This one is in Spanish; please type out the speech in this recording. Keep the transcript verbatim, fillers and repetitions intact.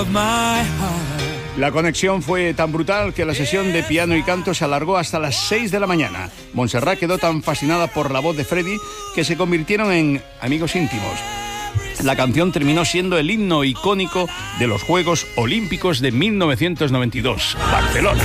La conexión fue tan brutal que la sesión de piano y canto se alargó hasta las seis de la mañana. Montserrat quedó tan fascinada por la voz de Freddie que se convirtieron en amigos íntimos. La canción terminó siendo el himno icónico de los Juegos Olímpicos de mil novecientos noventa y dos, Barcelona.